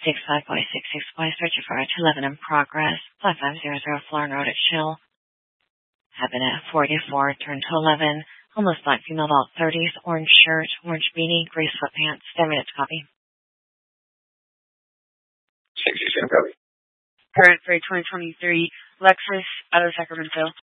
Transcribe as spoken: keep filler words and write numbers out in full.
six five Y six six Y, searching for I two eleven in progress. five five zero zero Florin Road at Shill. Happened at forty-four, turned to eleven. Homeless black female, about thirties, orange shirt, orange beanie, gray sweatpants. Seven minutes copy. six six seven copy. Current for twenty twenty-three Lexus out of Sacramento.